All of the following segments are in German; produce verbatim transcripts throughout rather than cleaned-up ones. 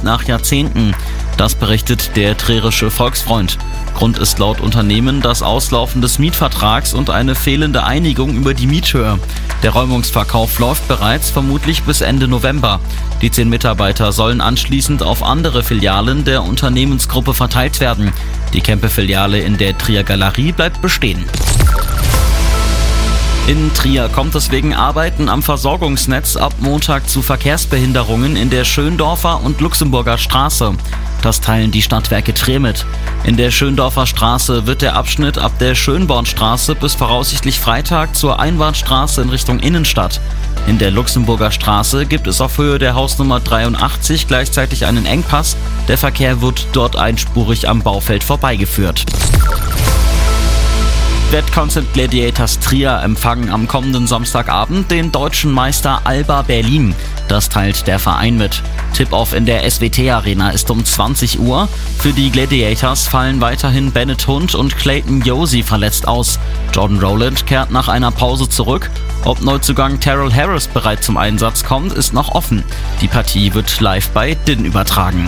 nach Jahrzehnten. Das berichtet der Trierische Volksfreund. Grund ist laut Unternehmen das Auslaufen des Mietvertrags und eine fehlende Einigung über die Miethöhe. Der Räumungsverkauf läuft bereits, vermutlich bis Ende November. Die zehn Mitarbeiter sollen anschließend auf andere Filialen der Unternehmensgruppe verteilt werden. Die Kempe-Filiale in der Trier Galerie bleibt bestehen. In Trier kommt es wegen Arbeiten am Versorgungsnetz ab Montag zu Verkehrsbehinderungen in der Schöndorfer und Luxemburger Straße. Das teilen die Stadtwerke Trier mit. In der Schöndorfer Straße wird der Abschnitt ab der Schönbornstraße bis voraussichtlich Freitag zur Einbahnstraße in Richtung Innenstadt. In der Luxemburger Straße gibt es auf Höhe der Hausnummer dreiundachtzig gleichzeitig einen Engpass. Der Verkehr wird dort einspurig am Baufeld vorbeigeführt. Red Concert Gladiators Trier empfangen am kommenden Samstagabend den deutschen Meister Alba Berlin. Das teilt der Verein mit. Tip-Off in der S W T Arena ist um zwanzig Uhr. Für die Gladiators fallen weiterhin Bennett Hund und Clayton Josie verletzt aus. Jordan Rowland kehrt nach einer Pause zurück. Ob Neuzugang Terrell Harris bereits zum Einsatz kommt, ist noch offen. Die Partie wird live bei D I N übertragen.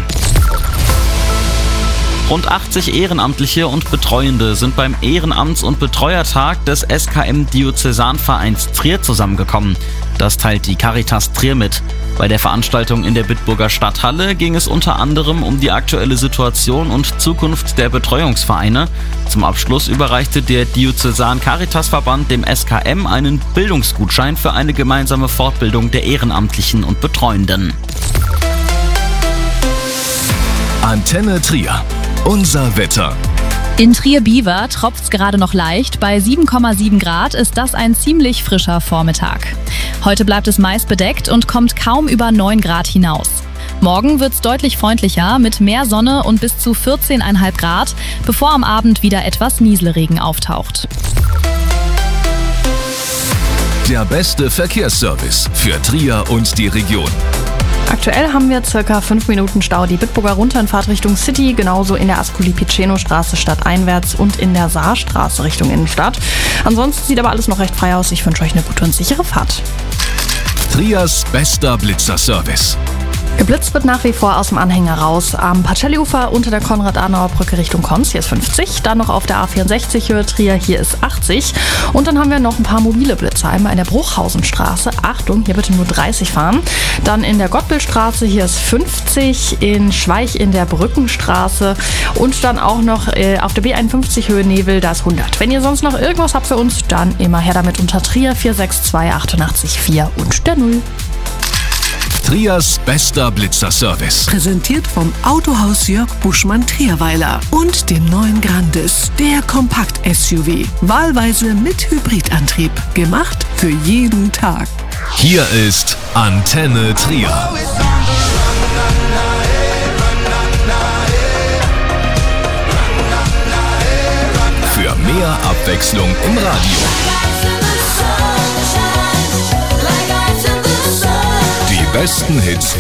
Rund achtzig Ehrenamtliche und Betreuende sind beim Ehrenamts- und Betreuertag des S K M-Diözesanvereins Trier zusammengekommen. Das teilt die Caritas Trier mit. Bei der Veranstaltung in der Bitburger Stadthalle ging es unter anderem um die aktuelle Situation und Zukunft der Betreuungsvereine. Zum Abschluss überreichte der Diözesan-Caritas-Verband dem S K M einen Bildungsgutschein für eine gemeinsame Fortbildung der Ehrenamtlichen und Betreuenden. Antenne Trier. Unser Wetter. In Trier-Biewer tropft's gerade noch leicht. Bei sieben Komma sieben Grad ist das ein ziemlich frischer Vormittag. Heute bleibt es meist bedeckt und kommt kaum über neun Grad hinaus. Morgen wird's deutlich freundlicher mit mehr Sonne und bis zu vierzehn Komma fünf Grad, bevor am Abend wieder etwas Nieselregen auftaucht. Der beste Verkehrsservice für Trier und die Region. Aktuell haben wir circa fünf Minuten Stau die Bitburger runter in Fahrt Richtung City, genauso in der Ascoli-Piceno-Straße stadteinwärts und in der Saarstraße Richtung Innenstadt. Ansonsten sieht aber alles noch recht frei aus. Ich wünsche euch eine gute und sichere Fahrt. Triers bester Blitzerservice. Geblitzt wird nach wie vor aus dem Anhänger raus. Am Pacelli-Ufer unter der Konrad-Adenauer-Brücke Richtung Konz, hier ist fünfzig. Dann noch auf der A vierundsechzig Höhe Trier, hier ist achtzig. Und dann haben wir noch ein paar mobile Blitzer. Einmal in der Bruchhausenstraße, Achtung, hier bitte nur dreißig fahren. Dann in der Gottbildstraße, hier ist fünfzig. In Schweich in der Brückenstraße. Und dann auch noch äh, auf der B einundfünfzig Höhe Nevel, da ist hundert. Wenn ihr sonst noch irgendwas habt für uns, dann immer her damit unter Trier vier sechs zwei acht acht vier und der null. Triers bester Blitzerservice. Präsentiert vom Autohaus Jörg Buschmann Trierweiler und dem neuen Grandis, der Kompakt-S U V. Wahlweise mit Hybridantrieb. Gemacht für jeden Tag. Hier ist Antenne Trier. Für mehr Abwechslung im Radio. Die besten Hits